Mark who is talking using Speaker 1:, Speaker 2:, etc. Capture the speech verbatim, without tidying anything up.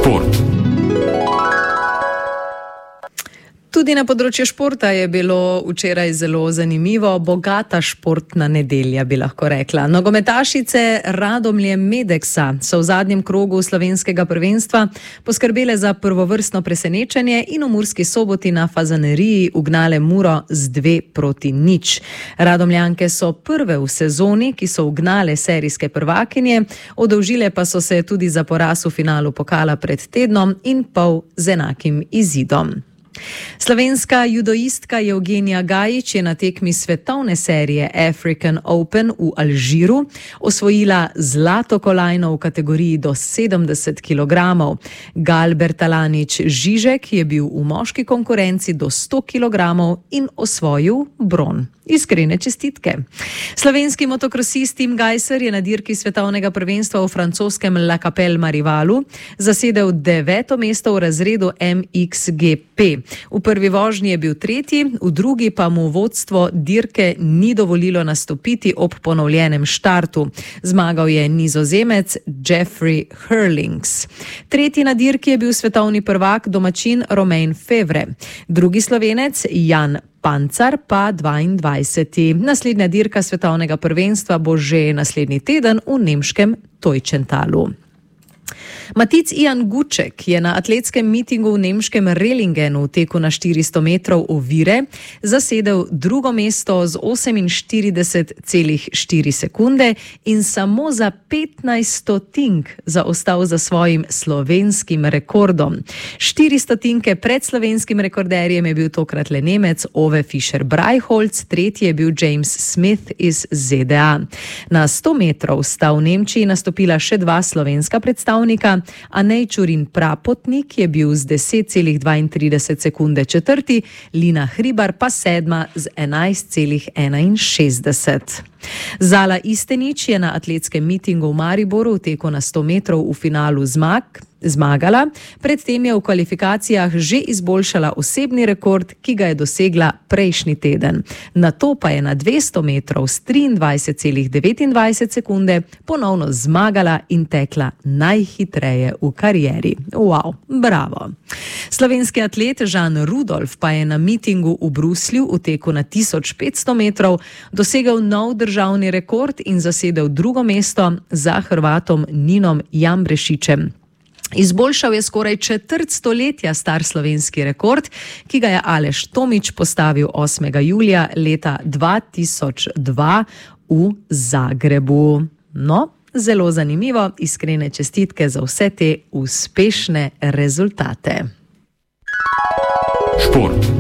Speaker 1: Šport.
Speaker 2: Tudi na področju športa je bilo včeraj zelo zanimivo, bogata športna nedelja, bi lahko rekla. Nogometašice Radomlje Medeksa so v zadnjem krogu slovenskega prvenstva poskrbele za prvovrstno presenečenje in v Murski Soboti na Fazaneriji ugnale Muro z dve proti nič. Radomljanke so prve v sezoni, ki so ugnale serijske prvakinje, oddolžile pa so se tudi za poraz v finalu pokala pred tednom in pol z enakim izidom. Slovenska judoistka Evgenija Gajić je na tekmi svetovne serije African Open v Alžiru osvojila zlato kolajno v kategoriji do sedemdeset kilogramov. Gal Bertalanič Žižek je bil v moški konkurenci do sto kilogramov in osvojil bron. Iskrene čestitke. Slovenski motokrosist Tim Gajser je na dirki svetovnega prvenstva v francoskem La Capelle Marivalu zasedel deveto mesto v razredu M X G P. V prvi vožnji je bil tretji, v drugi pa mu vodstvo dirke ni dovolilo nastopiti ob ponovljenem štartu. Zmagal je Nizozemec Jeffrey Hurlings. Tretji na dirki je bil svetovni prvak domačin Romain Fevre. Drugi Slovenec Jan Pancar pa dvaindvajseti. Naslednja dirka svetovnega prvenstva bo že naslednji teden v nemškem Teutschentalu. Matic Ian Guček je na atletskem mitingu v nemškem Relingenu v teku na štiristo metrov ovire zasedel drugo mesto z oseminštirideset celih štiri sekunde in samo za petnajst stotink zaostal za svojim slovenskim rekordom. Štiri stotinke pred slovenskim rekorderjem je bil tokrat le Nemec Ove Fischer-Breiholz, tretji je bil James Smith iz Z D A. Na sto metrov sta v Nemčiji nastopila še dva slovenska predstavnika. Anej Čurin Prapotnik je bil z deset celih dvaintrideset sekunde četrti, Lina Hribar pa sedma z enajst celih enainšestdeset. Zala Istenič je na atletskem mitingu v Mariboru v teku na sto metrov v finalu zmag zmagala, predtem je v kvalifikacijah že izboljšala osebni rekord, ki ga je dosegla prejšnji teden. Nato pa je na dvesto metrov s triindvajset celih devetindvajset sekunde ponovno zmagala in tekla najhitreje v karieri. Wow, bravo! Slovenski atlet Žan Rudolf pa je na mitingu v Bruslju v teku na tisoč petsto metrov dosegel nov državni rekord in zasedel drugo mesto za Hrvatom Ninom Jambrešičem. Izboljšal je skoraj četrt stoletja star slovenski rekord, ki ga je Aleš Tomič postavil osmega julija leta dva tisoč dva v Zagrebu. No, zelo zanimivo, iskrene čestitke za vse te uspešne rezultate.
Speaker 1: Šport.